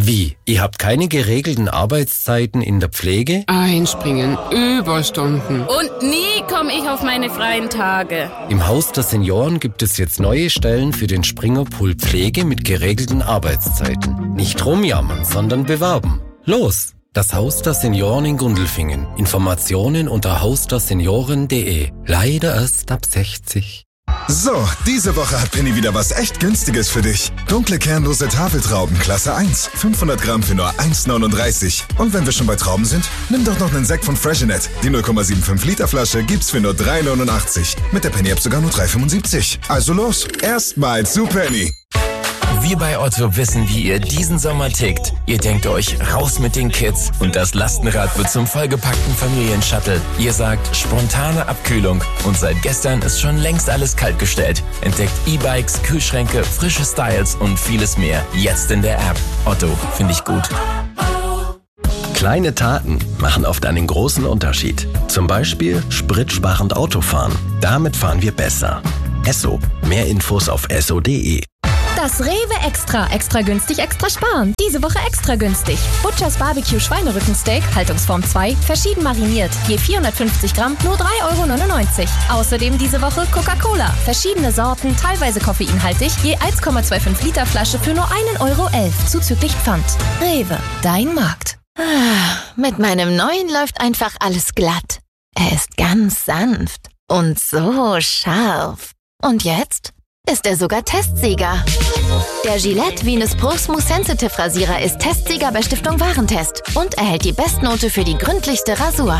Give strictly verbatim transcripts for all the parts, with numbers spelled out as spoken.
Wie? Ihr habt keine geregelten Arbeitszeiten in der Pflege? Einspringen, Überstunden. Und nie komme ich auf meine freien Tage. Im Haus der Senioren gibt es jetzt neue Stellen für den Springerpool Pflege mit geregelten Arbeitszeiten. Nicht rumjammern, sondern bewerben. Los! Das Haus der Senioren in Gundelfingen. Informationen unter haus der senioren punkt de. Leider erst ab sechzig. So, diese Woche hat Penny wieder was echt Günstiges für dich. Dunkle kernlose Tafeltrauben Klasse eins. fünfhundert Gramm für nur eins neununddreißig. Und wenn wir schon bei Trauben sind, nimm doch noch einen Sekt von Freshenet. Die null Komma fünfundsiebzig Liter Flasche gibt's für nur drei neunundachtzig. Mit der Penny-App sogar nur drei fünfundsiebzig. Also los, erstmal zu Penny. Wir bei Otto wissen, wie ihr diesen Sommer tickt. Ihr denkt euch, raus mit den Kids und das Lastenrad wird zum vollgepackten Familienshuttle. Ihr sagt, spontane Abkühlung und seit gestern ist schon längst alles kaltgestellt. Entdeckt E-Bikes, Kühlschränke, frische Styles und vieles mehr. Jetzt in der App. Otto, finde ich gut. Kleine Taten machen oft einen großen Unterschied. Zum Beispiel spritsparend Autofahren. Damit fahren wir besser. Esso. Mehr Infos auf esso punkt de. Das Rewe Extra. Extra günstig, extra sparen. Diese Woche extra günstig. Butchers Barbecue Schweinerückensteak, Haltungsform zwei, verschieden mariniert. Je vierhundertfünfzig Gramm, nur drei Euro neunundneunzig. Außerdem diese Woche Coca-Cola. Verschiedene Sorten, teilweise koffeinhaltig. Je eins Komma fünfundzwanzig Liter Flasche für nur ein Euro elf. Zuzüglich Pfand. Rewe, dein Markt. Ah, mit meinem neuen läuft einfach alles glatt. Er ist ganz sanft und so scharf. Und jetzt ist er sogar Testsieger. Der Gillette Venus Pro Smooth Sensitive Rasierer ist Testsieger bei Stiftung Warentest und erhält die Bestnote für die gründlichste Rasur.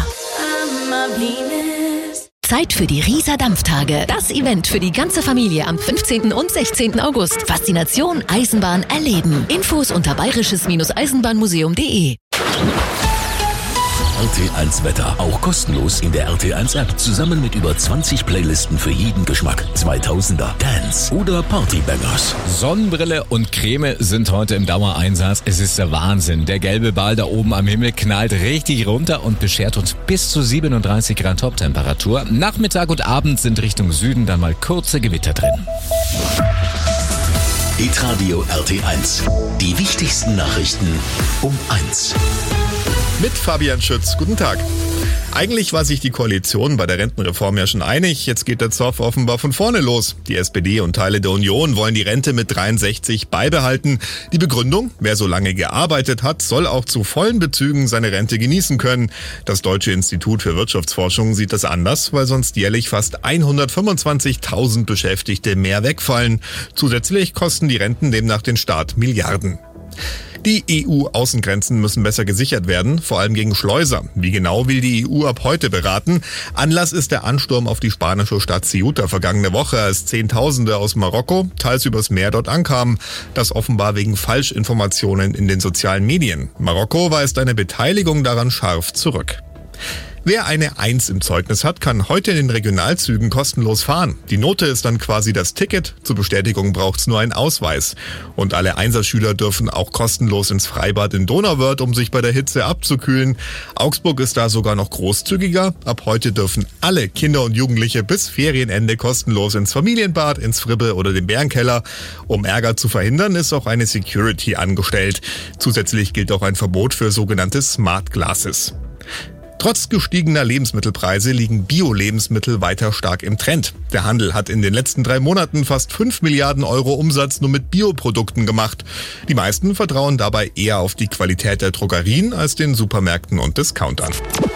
Zeit für die Riesa Dampftage. Das Event für die ganze Familie am fünfzehnten und sechzehnten August. Faszination Eisenbahn erleben. Infos unter bayerisches-eisenbahnmuseum punkt de. R T eins Wetter. Auch kostenlos in der R T eins App. Zusammen mit über zwanzig Playlisten für jeden Geschmack. zweitausender, Dance oder Partybangers. Sonnenbrille und Creme sind heute im Dauereinsatz. Es ist der Wahnsinn. Der gelbe Ball da oben am Himmel knallt richtig runter und beschert uns bis zu siebenunddreißig Grad Toptemperatur. Nachmittag und Abend sind Richtung Süden dann mal kurze Gewitter drin. Hitradio R T eins. Die wichtigsten Nachrichten um eins. Mit Fabian Schütz. Guten Tag. Eigentlich war sich die Koalition bei der Rentenreform ja schon einig. Jetzt geht der Zoff offenbar von vorne los. Die S P D und Teile der Union wollen die Rente mit dreiundsechzig beibehalten. Die Begründung, wer so lange gearbeitet hat, soll auch zu vollen Bezügen seine Rente genießen können. Das Deutsche Institut für Wirtschaftsforschung sieht das anders, weil sonst jährlich fast hundertfünfundzwanzigtausend Beschäftigte mehr wegfallen. Zusätzlich kosten die Renten demnach den Staat Milliarden. Die E U-Außengrenzen müssen besser gesichert werden, vor allem gegen Schleuser. Wie genau will die E U ab heute beraten? Anlass ist der Ansturm auf die spanische Stadt Ceuta vergangene Woche, als Zehntausende aus Marokko teils übers Meer dort ankamen. Das offenbar wegen Falschinformationen in den sozialen Medien. Marokko weist eine Beteiligung daran scharf zurück. Wer eine Eins im Zeugnis hat, kann heute in den Regionalzügen kostenlos fahren. Die Note ist dann quasi das Ticket. Zur Bestätigung braucht's nur einen Ausweis. Und alle Einserschüler dürfen auch kostenlos ins Freibad in Donauwörth, um sich bei der Hitze abzukühlen. Augsburg ist da sogar noch großzügiger. Ab heute dürfen alle Kinder und Jugendliche bis Ferienende kostenlos ins Familienbad, ins Fribbe oder den Bärenkeller. Um Ärger zu verhindern, ist auch eine Security angestellt. Zusätzlich gilt auch ein Verbot für sogenannte Smart Glasses. Trotz gestiegener Lebensmittelpreise liegen Bio-Lebensmittel weiter stark im Trend. Der Handel hat in den letzten drei Monaten fast fünf Milliarden Euro Umsatz nur mit Bioprodukten gemacht. Die meisten vertrauen dabei eher auf die Qualität der Drogerien als den Supermärkten und Discountern.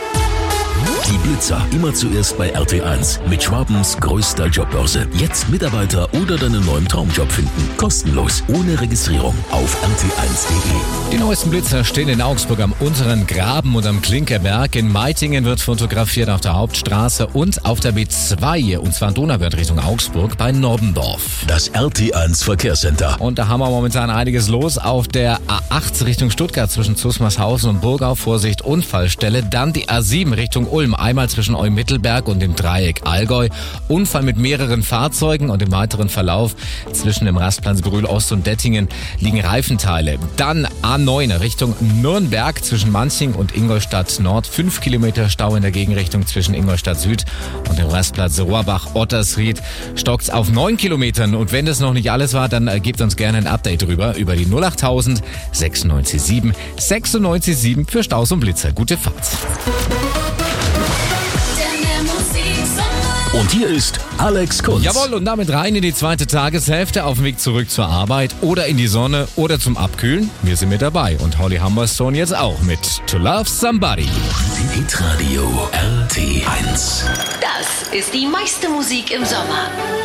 Die Blitzer. Immer zuerst bei R T eins. Mit Schwabens größter Jobbörse. Jetzt Mitarbeiter oder deinen neuen Traumjob finden. Kostenlos. Ohne Registrierung. Auf R T eins punkt de. Die neuesten Blitzer stehen in Augsburg am unteren Graben und am Klinkerberg. In Meitingen wird fotografiert auf der Hauptstraße und auf der B zwei. Und zwar in Donauwörth Richtung Augsburg bei Norbendorf. Das R T eins Verkehrscenter. Und da haben wir momentan einiges los. Auf der A acht Richtung Stuttgart zwischen Zusmarshausen und Burgau. Vorsicht, Unfallstelle. Dann die A sieben Richtung Ulm. einmal zwischen Eumittelberg und dem Dreieck Allgäu. Unfall mit mehreren Fahrzeugen und im weiteren Verlauf zwischen dem Rastplatz Brühl Ost und Dettingen liegen Reifenteile. Dann A neun Richtung Nürnberg zwischen Manching und Ingolstadt Nord. Fünf Kilometer Stau in der Gegenrichtung zwischen Ingolstadt Süd und dem Rastplatz Rohrbach-Ottersried. Stockt's auf neun Kilometern. Und wenn das noch nicht alles war, dann äh, gebt uns gerne ein Update drüber über die null achttausend sechsundneunzig sieben sechsundneunzig sieben für Staus und Blitzer. Gute Fahrt. Und hier ist Alex Kunz. Jawohl, und damit rein in die zweite Tageshälfte auf dem Weg zurück zur Arbeit oder in die Sonne oder zum Abkühlen. Wir sind mit dabei und Holly Humberstone jetzt auch mit To Love Somebody. Hitradio R T eins. Das ist die meiste Musik im Sommer.